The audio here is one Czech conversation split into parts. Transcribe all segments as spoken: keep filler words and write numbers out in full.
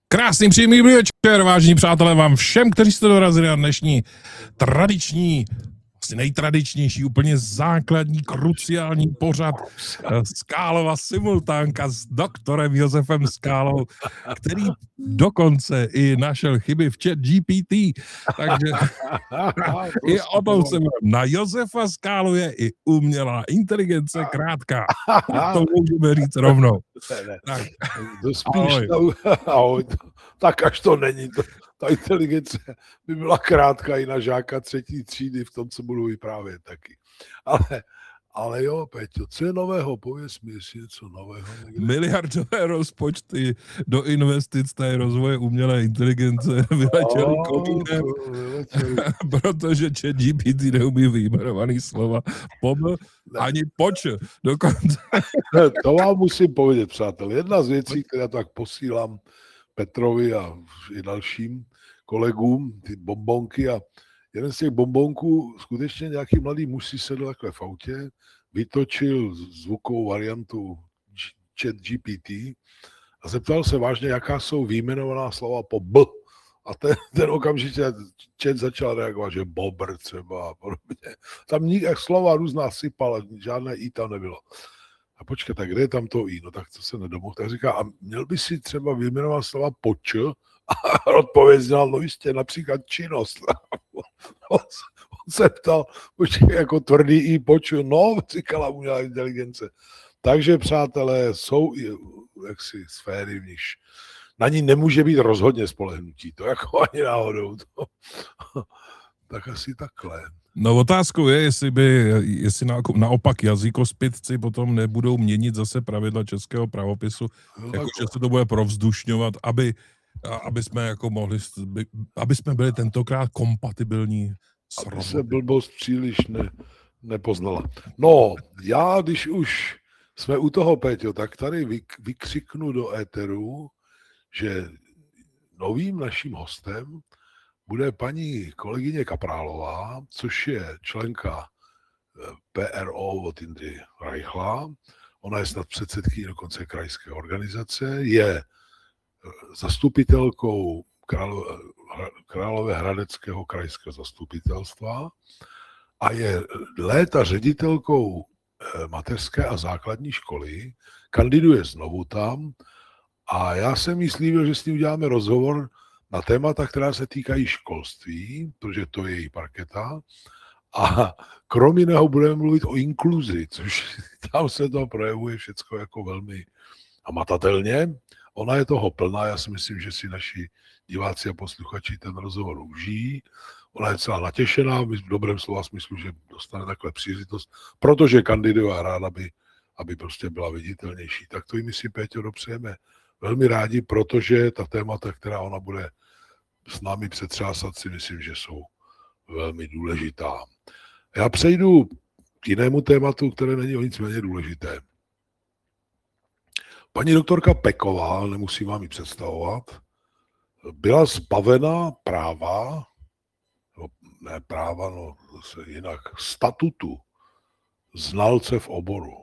Krásný příjemný večer, vážení přátelé, vám všem, kteří jste dorazili na dnešní tradiční, vlastně nejtradičnější, úplně základní, kruciální pořad Skálova simultánka s doktorem Josefem Skálou, který dokonce i našel chyby v chat G P T, takže i o tom se na Josefa Skálu je i umělá inteligence krátká. To můžeme říct rovnou. Tak, to spíš ahoj. Ahoj. Tak až to není. To, ta inteligence by byla krátká i na žáka třetí třídy v tom, co budu vyprávět taky. Ale, ale jo, Peťo, co je nového? Pověz mi, jestli něco nového. Někde. Miliardové rozpočty do investic té rozvoje umělé inteligence vyletěly oh, komínem, protože chat G P T neumí vyjmenovaný slova pobl ani poč. Dokonce. To vám musím povědět, přátel. Jedna z věcí, která tak posílám Petrovi a i dalším kolegům, ty bombonky, a jeden z těch bombonků, skutečně nějaký mladý muž si sedl takhle v autě, vytočil zvukovou variantu chat G P T a zeptal se vážně, jaká jsou výjmenovaná slova po B. A ten, ten okamžitě chat začal reagovat, že bobr třeba a podobně. Tam nikak slova různá sypala, žádné i tam nebylo. A počkej, tak kde je tam to i? No tak to se nedomohl. Tak říká, a měl by si třeba vyjmenovat slova po č? A odpověděl, no jistě, například činnost. On se ptal, počkej, jako tvrdý i poču, no, říkala umělá inteligence. Takže, přátelé, jsou jaksi sféry, v nichž na ní nemůže být rozhodně spolehnutí, to jako ani náhodou. To. Tak asi takhle. No otázkou je, jestli by, jestli na, naopak jazykospitci potom nebudou měnit zase pravidla českého pravopisu, no, jako že se to bude provzdušňovat, aby, aby jsme jako mohli, aby jsme byli tentokrát kompatibilní s aby roboty. Se blbost příliš ne, nepoznala. No, já, když už jsme u toho, Péťo, tak tady vyk, vykřiknu do éteru, že novým naším hostem bude paní kolegyně Kaprálová, což je členka P R O od Jindry Reichla. Ona je snad předsedkyní dokonce krajské organizace, je zastupitelkou Královéhradeckého krajského zastupitelstva a je léta ředitelkou mateřské a základní školy, kandiduje znovu tam a já jsem jí slíbil, že s ní uděláme rozhovor na témata, která se týkají školství, protože to je její parketa. A krom jiného budeme mluvit o inkluzi, což tam se to projevuje všecko jako velmi hmatatelně. Ona je toho plná, já si myslím, že si naši diváci a posluchači ten rozhovor užijí. Ona je celá natěšená, v dobrém slova smyslu, že dostane takhle příležitost, protože kandiduje a ráda, aby, aby prostě byla viditelnější. Tak to jí my si, Péťo, dopřejeme velmi rádi, protože ta témata, která ona bude s námi přetřásat, si myslím, že jsou velmi důležitá. Já přejdu k jinému tématu, které není o nic méně důležité. Paní doktorka Peková, nemusím vám ji představovat, byla zbavena práva, no, ne práva, no zase jinak, statutu znalce v oboru.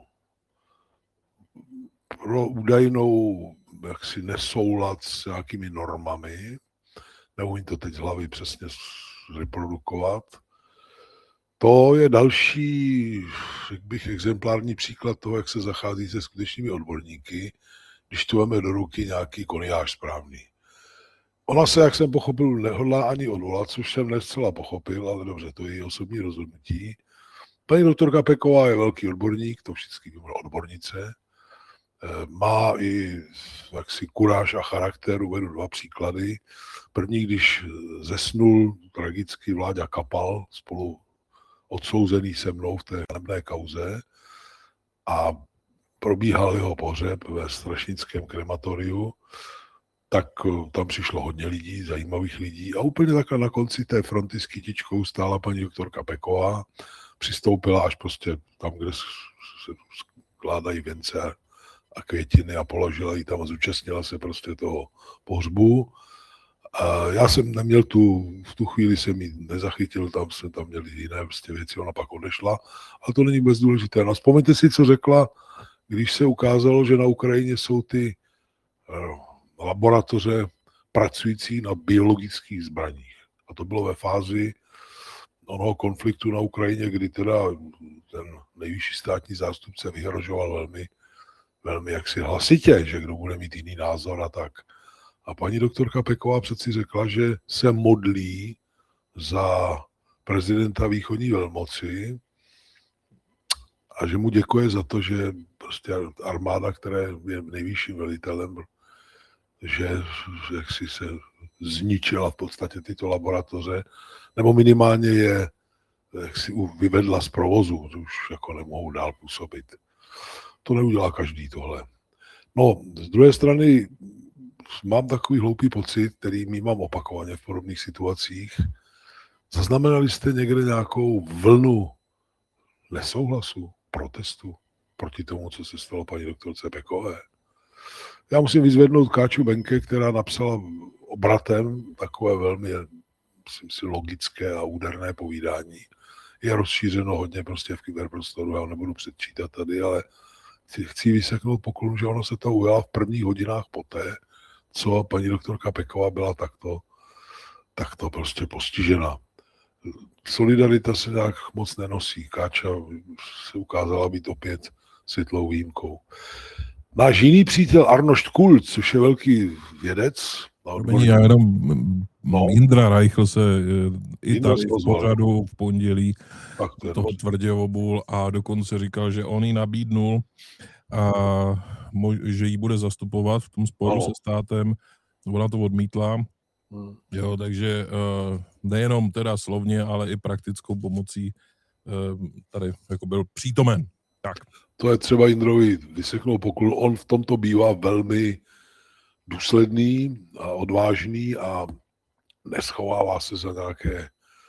Pro údajnou jaksi nesoulad s nějakými normami, neumím to teď z hlavy přesně reprodukovat. To je další, jak bych, exemplární příklad toho, jak se zachází se skutečnými odborníky, když tu máme do ruky nějaký koniář správný. Ona se, jak jsem pochopil, nehodlá ani odvolat, což jsem nescela pochopil, ale dobře, to je její osobní rozhodnutí. Paní doktorka Peková je velký odborník, to všichni byla odbornice. Má i jaksi kuráž a charakter, uvedu dva příklady. První, když zesnul tragicky Vláďa Kapal, spolu odsouzený se mnou v té hanebné kauze, a probíhal jeho pohřeb ve strašnickém krematoriu, tak tam přišlo hodně lidí, zajímavých lidí a úplně takhle na konci té fronty s kytičkou stála paní doktorka Peková, přistoupila až prostě tam, kde se skládají věnce a květiny a položila ji tam a zúčastnila se prostě toho pohřbu. A já jsem neměl tu, v tu chvíli jsem ji nezachytil, tam jsme tam měli jiné prostě věci, ona pak odešla, ale to není vůbec důležité. No, vzpomeňte si, co řekla, když se ukázalo, že na Ukrajině jsou ty uh, laboratoře pracující na biologických zbraních. A to bylo ve fázi onoho konfliktu na Ukrajině, kdy teda ten nejvyšší státní zástupce vyhrožoval velmi, velmi jaksi hlasitě, že kdo bude mít jiný názor a tak. A paní doktorka Peková přeci řekla, že se modlí za prezidenta východní velmoci a že mu děkuje za to, že prostě armáda, která je nejvyšším velitelem, že jaksi se zničila v podstatě tyto laboratoře, nebo minimálně je jaksi vyvedla z provozu, že už jako nemohou dál působit. To neudělá každý tohle. No, z druhé strany mám takový hloupý pocit, který mývám opakovaně v podobných situacích. Zaznamenali jste někde nějakou vlnu nesouhlasu, protestu proti tomu, co se stalo paní doktorce Pekové? Já musím vyzvednout Káču Benke, která napsala obratem takové velmi, myslím si, logické a úderné povídání. Je rozšířeno hodně prostě v kyberprostoru, já ho nebudu předčítat tady, ale chci, chci vyseknout poklonu, že ono se to ujala v prvních hodinách poté, co paní doktorka Peková byla takto, takto prostě postižena. Solidarita se nějak moc nenosí. Káča se ukázala být opět světlou výjimkou. Náš jiný přítel Arnošt Kult, což je velký vědec. Já jenom no. Indra Reichl se i Indra tady v pořadu v pondělí to toho tvrdě obul a dokonce říkal, že on jí nabídnul, a, že jí bude zastupovat v tom sporu no. se státem. Ona to odmítla. Hmm. Jo, takže uh, nejenom teda slovně, ale i praktickou pomocí uh, tady jako byl přítomen. Tak. To je třeba Jindrovi vyseknout poklon. On v tomto bývá velmi důsledný a odvážný a neschovává se za nějaké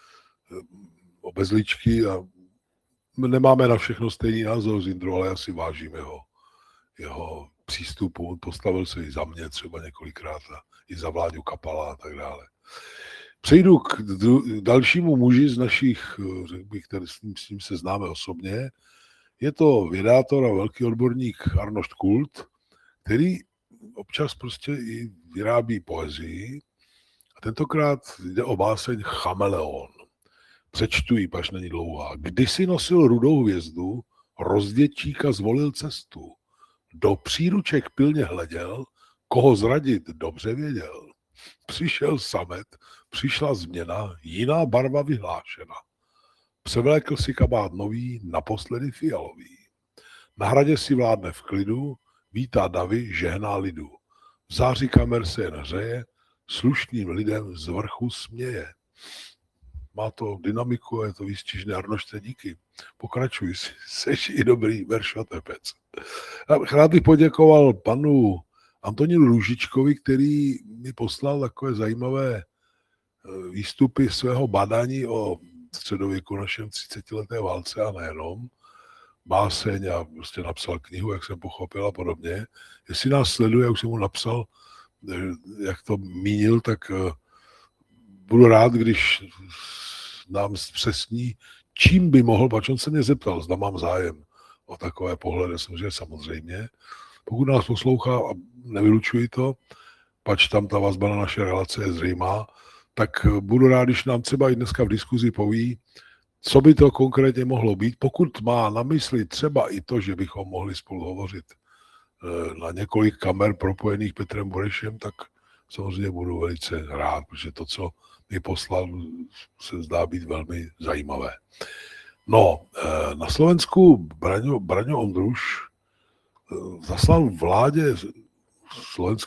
obezličky a nemáme na všechno stejný názor s Jindrou, ale já si vážím jeho, jeho přístupu. Postavil se i za mě třeba několikrát a i za Vláďu Kapala a tak dále. Přejdu k dalšímu muži z našich, řekl bych, který s ním, s ním se známe osobně. Je to vědátor a velký odborník Arnošt Kult, který občas prostě i vyrábí poezii. A tentokrát jde o báseň Chameleon. Přečtu ji, paž není dlouhá. Kdysi nosil rudou hvězdu, rozvědčíka zvolil cestu. Do příruček pilně hleděl, koho zradit dobře věděl. Přišel samet, přišla změna, jiná barva vyhlášena. Převlékl si kabát nový, naposledy fialový. Na hradě si vládne v klidu, vítá davy, žehná lidu. V záři kamer se jen hřeje, slušným lidem z vrchu směje. Má to dynamiku, je to výstižné. Arnošte, díky. Pokračuj, seš i dobrý veršotepec. Rád bych poděkoval panu Antonínu Růžičkovi, který mi poslal takové zajímavé výstupy svého badání o středověku, našem třicetileté válce a nejenom. Báseň a prostě napsal knihu, jak jsem pochopil a podobně. Jestli nás sleduje, jak už jsem mu napsal, jak to mínil, tak budu rád, když nám zpřesní, čím by mohl, pač on se mě zeptal, zda mám zájem o takové pohledy, samozřejmě samozřejmě. Pokud nás poslouchá a nevylučuji to, pač tam ta vazba na naše relace je zřejmá, tak budu rád, když nám třeba i dneska v diskuzi poví, co by to konkrétně mohlo být. Pokud má na mysli třeba i to, že bychom mohli spolu hovořit na několik kamer propojených Petrem Burešem, tak samozřejmě budu velice rád, protože to, co mi poslal, se zdá být velmi zajímavé. No, na Slovensku Braňo, Braňo Ondruš zaslal vládě slovenské